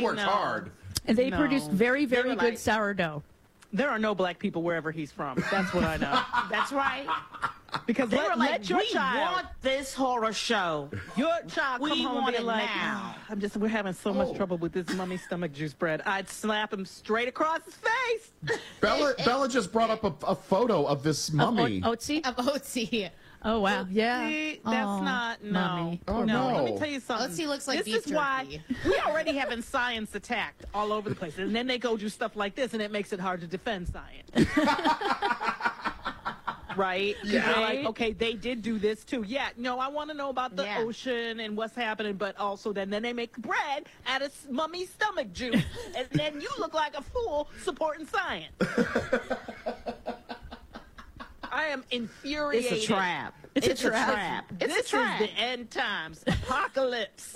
works hard. And they produced very, very were good like- sourdough. There are no black people wherever he's from. That's what I know. That's right. Because They were like, let your we child, want this horror show. your child We come home want and be it like, now. we're having so much trouble with this mummy stomach juice bread. I'd slap him straight across his face. Bella just brought up a photo of this mummy. Otzi? Of Otzi. Oh, wow. Yeah. See, that's Aw, not, no. Mummy. Oh, no. no. Let me tell you something. Otzi looks like this beef is why jerky. we already having science attacked all over the place. And then they go do stuff like this, and it makes it hard to defend science. Right? Yeah. You're like, okay, they did do this too. Yeah, no, I want to know about the Yeah. ocean and what's happening, but also then they make bread out of mummy's stomach juice, and then you look like a fool supporting science. I am infuriated. It's a trap. It's a trap. It's This a trap. is the end times. Apocalypse.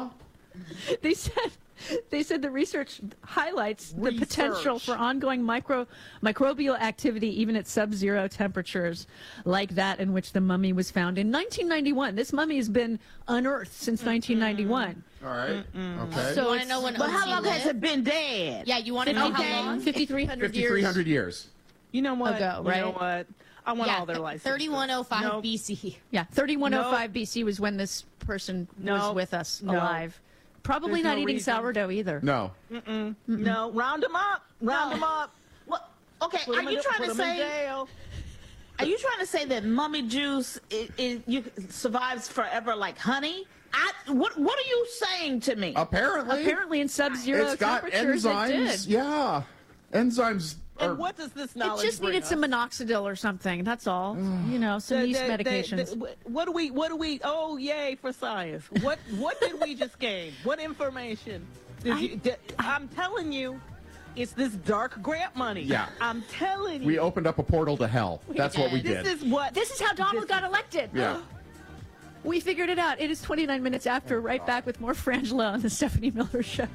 They said the research highlights the Research. potential for ongoing microbial activity even at sub-zero temperatures like that in which the mummy was found in 1991. This mummy has been unearthed since 1991. All right. Okay. So you want to know when But how Otzi long has lived? it been dead? Yeah, you want to know Okay. how long? 5,300 years. 5,300 years. You know what? Ago, You know right? what? I want Yeah, all their license. 3105 No. BC. Yeah, 3105 BC was when this person was No. with us No. alive. Probably There's not no eating reason. sourdough either. No. No, round them up. Round them up. What? Okay, Put are 'em you in- trying put to 'em in say? jail. Are you trying to say that mummy juice survives forever like honey? What are you saying to me? Apparently. Apparently in sub-zero It's got temperatures it enzymes. did. Yeah. Enzymes are. And what does this It knowledge just bring needed us? some minoxidil or something. That's all. You know, some yeast medications. What do we? Oh, yay for science! What did we just gain? What information? I'm telling you, it's this dark grant money. Yeah. I'm telling you. We opened up a portal to hell. That's what we did. did. This is what. This is how Donald got elected. Yeah. We figured it out. It is 29 minutes after. Right back with more Frangela on the Stephanie Miller Show.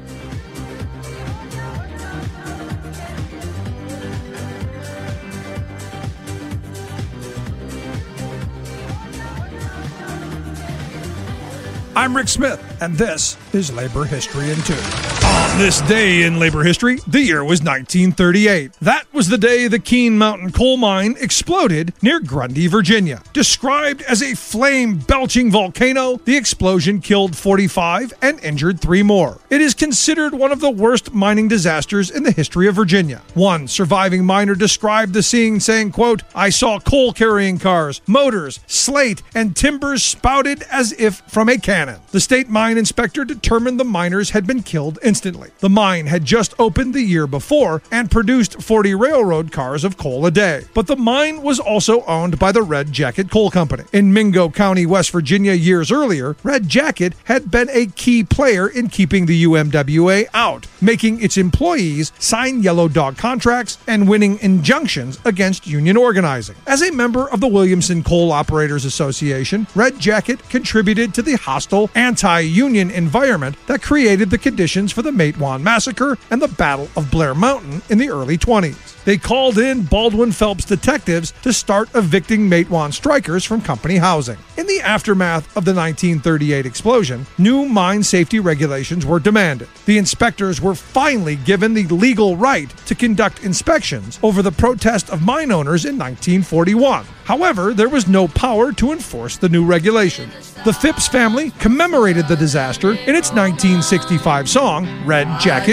I'm Rick Smith, and this is Labor History in 2. On this day in labor history, the year was 1938. That was the day the Keene Mountain coal mine exploded near Grundy, Virginia. Described as a flame-belching volcano, the explosion killed 45 and injured 3 more. It is considered one of the worst mining disasters in the history of Virginia. One surviving miner described the scene saying, quote, "I saw coal-carrying cars, motors, slate, and timbers spouted as if from a cannon. The state mine inspector determined the miners had been killed instantly. The mine had just opened the year before and produced 40 railroad cars of coal a day. But the mine was also owned by the Red Jacket Coal Company. In Mingo County, West Virginia, years earlier, Red Jacket had been a key player in keeping the UMWA out, making its employees sign yellow dog contracts and winning injunctions against union organizing. As a member of the Williamson Coal Operators Association, Red Jacket contributed to the hostile anti-union environment that created the conditions for the Matewan Massacre and the Battle of Blair Mountain in the early 20s. They called in Baldwin Phelps detectives to start evicting Matewan strikers from company housing. In the aftermath of the 1938 explosion, new mine safety regulations were demanded. The inspectors were finally given the legal right to conduct inspections over the protest of mine owners in 1941. However, there was no power to enforce the new regulations. The Phipps family commemorated the disaster in its 1965 song, Red Jacket